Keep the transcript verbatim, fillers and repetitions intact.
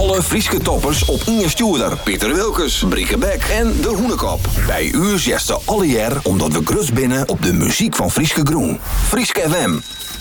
Alle Frieske toppers op Inge Stuurder, Pieter Wilkes, Brieke Beck en De Hoenekop. Bij u zesde alle jaar omdat we grus binnen op de muziek van Frieske Groen. Frieske F M.